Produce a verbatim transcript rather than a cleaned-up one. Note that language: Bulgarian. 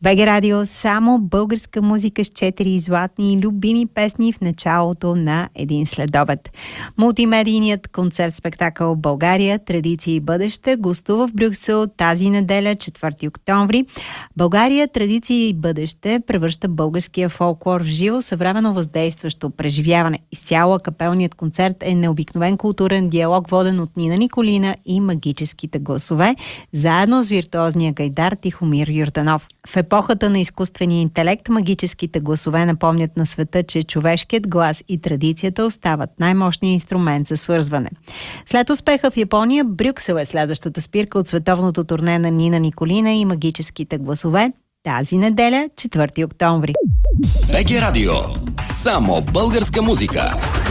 БГ Радио, само българска музика с четири златни любими песни в началото на един следобед. Мултимедийният концерт-спектакъл България, традиции и бъдеще гостува в Брюксел тази неделя, четвърти октомври. България, традиции и бъдеще превръща българския фолклор в живо, съвременно въздействащо преживяване. Изцяло капелният концерт е необикновен културен диалог, воден от Нина Николина и магическите гласове, заедно с виртуозния гайдар Тихомир Йорданов. В епохата на изкуствения интелект магическите гласове напомнят на света, че човешкият глас и традицията остават най-мощният инструмент за свързване. След успеха в Япония, Брюксел е следващата спирка от световното турне на Нина Николина и магическите гласове тази неделя, четвърти октомври. БГ Радио. Само българска музика.